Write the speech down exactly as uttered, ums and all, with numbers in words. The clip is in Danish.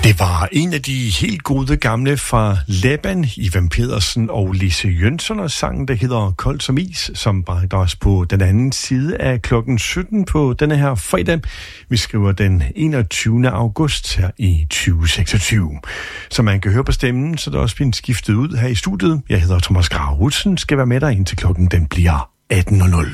Det var en af de helt gode gamle fra Laban, Ivan Pedersen og Lise Jønsson, og sangen, der hedder Kold som is, som bragte os på den anden side af klokken sytten på denne her fredag. Vi skriver den enogtyvende august her i tyve seksogtyve. Som man kan høre på stemmen, så er der også blevet skiftet ud her i studiet. Jeg hedder Thomas Grausen, skal være med dig indtil klokken den bliver atten nul nul.